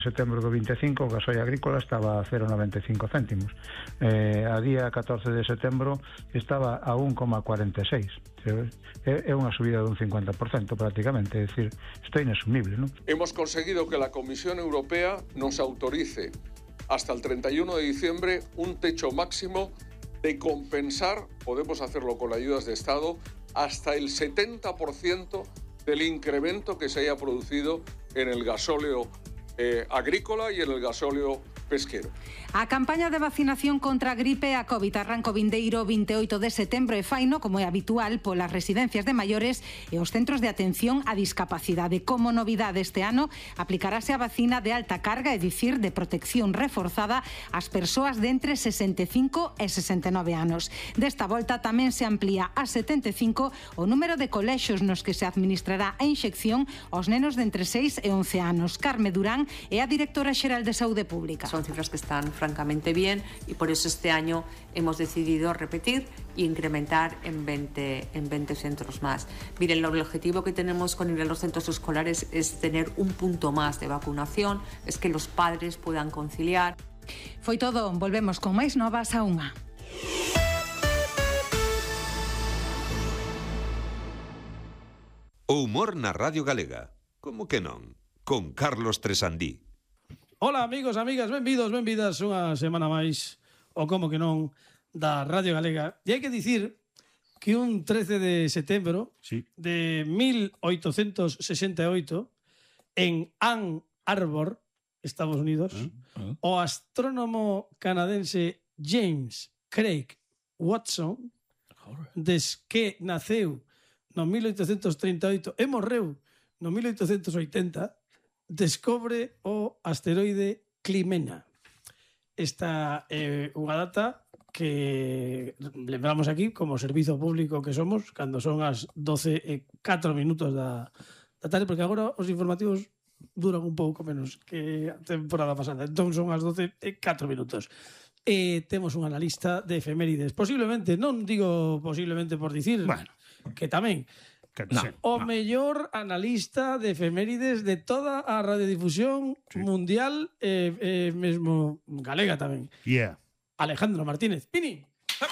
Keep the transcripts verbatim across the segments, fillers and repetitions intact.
setembro do vinte e cinco o gasoil agrícola estaba a cero coma noventa e cinco céntimos. Eh, a día catorce de setembro estaba a un coma cuarenta e seis. É, é unha subida dun cincuenta por cento prácticamente, é dicir, isto é inasumible, ¿no? Hemos conseguido que la Comisión Europea nos autorice hasta el treinta y uno de diciembre un techo máximo de compensar, podemos hacerlo con ayudas de Estado, hasta el setenta por ciento del incremento que se haya producido en el gasóleo Eh, agrícola e en el gasóleo pesquero. A campaña de vacinación contra a gripe e a COVID arranca o vindeiro vinte e oito de setembro e faino, como é habitual, polas residencias de maiores e os centros de atención á discapacidade. Como novidade este ano, aplicarase a vacina de alta carga, é dicir, de protección reforzada ás persoas de entre sesenta e cinco e sesenta e nove anos. Desta volta tamén se amplía a setenta e cinco o número de colexios nos que se administrará a inxección aos nenos de entre seis e once anos. Carme Durán é a directora xeral de Saúde Pública. Son cifras que están francamente bien y por eso este año hemos decidido repetir e incrementar en veinte, en veinte centros más. Miren, el objetivo que tenemos con ir a los centros escolares es tener un punto más de vacunación, es que los padres puedan conciliar. Foi todo, volvemos con máis novas a unha. O humor na Radio Galega. Como que non? Con Carlos Tresandí. Hola amigos, amigas, benvidos, benvidas unha semana máis, ou como que non, da Radio Galega. E hai que dicir que un trece de setembro sí. de mil oitocentos sesenta e oito, en Ann Arbor, Estados Unidos, uh, uh. o astrónomo canadense James Craig Watson, des que naceu no mil oitocentos trinta e oito e morreu no mil oitocentos oitenta, descobre o asteroide Climena. Esta é eh, unha data que lembramos aquí como servizo público que somos cando son as doce e catro minutos da, da tarde, porque agora os informativos duran un pouco menos que a temporada pasada, entón son as doce e catro minutos. E temos un analista de efemérides, posiblemente, non digo posiblemente por dicir, bueno, que tamén No, o no. mellor analista de efemérides de toda a radiodifusión sí. mundial e eh, eh, mesmo galega tamén. Yeah. Alejandro Martínez. Pini.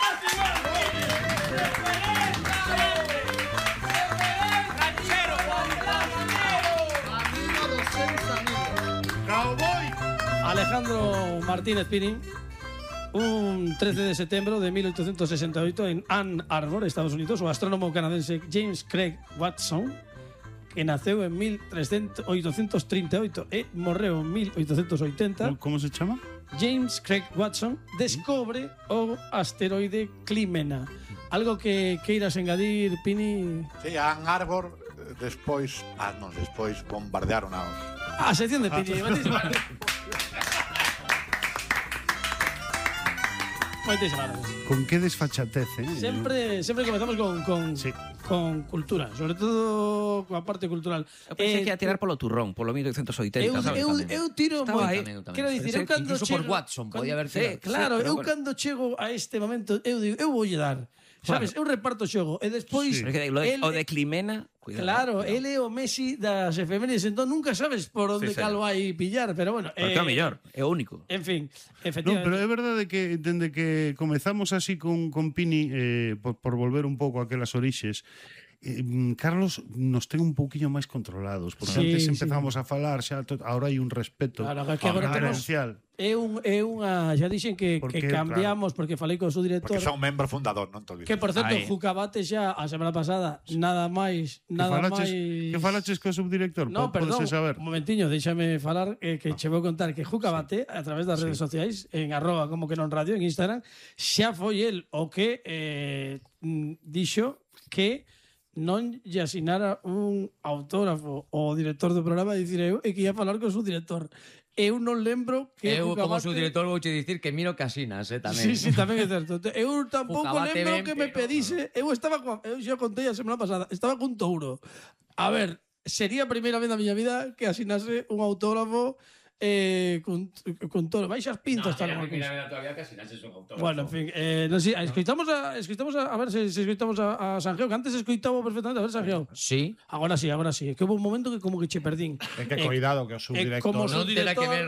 Alejandro Martínez Pini. Un trece de setembro de mil oitocentos sesenta e oito en Ann Arbor, Estados Unidos, o astrónomo canadense James Craig Watson, que naceu en mil oitocentos trinta e oito e morreu en mil oitocentos oitenta. Como se chama? James Craig Watson descobre o asteroide Climena. Algo que queiras engadir, Pini? Sí, Ann Arbor, despois, ah, non, despois bombardearon a... A sección de Pini. Con que desfachatez, eh? Sempre, sempre comezamos con, con, sí. con cultura, sobre todo coa parte cultural. Eu pensei eh, que ia tirar polo turrón, polo mil oitocentos oitenta, eu, sabes? Eu, eu tiro moi... Quero dicir, eu cando incluso chego... por Watson podía haber tirado. Sí, claro, sí, eu bueno. cando chego a este momento, eu digo, eu voulle dar. Sabes, eu reparto xogo e despois... Sí. Lo de, o de Climena... Cuidado, claro, cuidado. Ele é o Messi das efemérides, entón nunca sabes por onde sí, cal vai pillar, pero bueno... Porque é eh, o mellor, é o único. En fin, efectivamente... No, pero é verdade que dende que comezamos así con, con Pini, eh, por, por volver un pouco a aquelas orixes, eh, Carlos nos ten un pouquiño máis controlados, porque sí, antes empezamos sí. a falar, xa agora hai un respeto claro, que agora temos, é, un, é unha, xa dixen que, porque, que cambiamos, claro. porque falei con o seu director, porque son membro fundador, non te olvides. Que por certo, Jucabate xa a semana pasada, nada máis, nada falaches, máis. Que falaches co subdirector? No, perdón, saber. un momentiño, déxame falar eh, que ah. che vou contar que Jucabate, sí. a través das redes sí. sociais, en arroba como que non radio, en Instagram, xa foi el o que eh, dixo que non lle asinara un autógrafo o director do programa, dicir eu, e que ia falar con o subdirector. Eu non lembro que eu, Jucabate... como subdirector, vou che dicir que miro que asinas, eh, tamén. Sí, sí, tamén é certo. Eu tampouco Jucabate lembro ben, que me pedise... Eu estaba con... Eu xa contei a semana pasada. Estaba con Touro. A ver, sería a primeira vez na miña vida que asinase un autógrafo eh, con, con todo, baixas pintas. No, tal, mira, alguna mira, cousa. mira, todavía casi no es un autógrafo. Bueno, en fin, eh, non sei, escoitamos a, escoitamos a, a ver se, se escoitamos a, a Sanjeo, que antes escoitaba perfectamente, a ver, Sanjeo. Sí. Agora sí, agora sí, que houve un momento que como que che perdín. Ten que Eh, cuidado que o eh, subdirector como Non terá que subdirector- ver